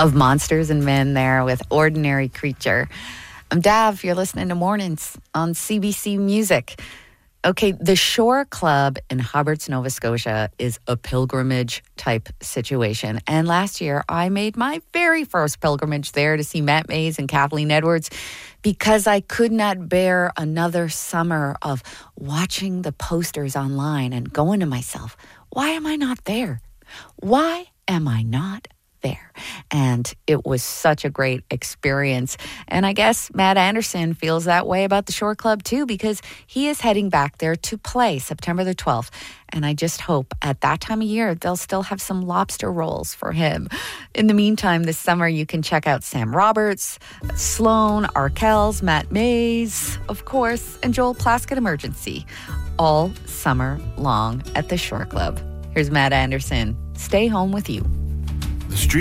of Monsters and Men there with Ordinary Creature. I'm Dav. You're listening to Mornings on CBC Music. Okay, the Shore Club in Hubbards, Nova Scotia is a pilgrimage type situation. And last year, I made my very first pilgrimage there to see Matt Mays and Kathleen Edwards because I could not bear another summer of watching the posters online and going to myself, why am I not there? Why am I not there? And it was such a great experience. And I guess Matt Anderson feels that way about the Shore Club too, because he is heading back there to play September the 12th. And I just hope at that time of year, they'll still have some lobster rolls for him. In the meantime, this summer, you can check out Sam Roberts, Sloan, Arkells, Matt Mays, of course, and Joel Plaskett Emergency, all summer long at the Shore Club. Here's Matt Anderson. Stay home with you. The street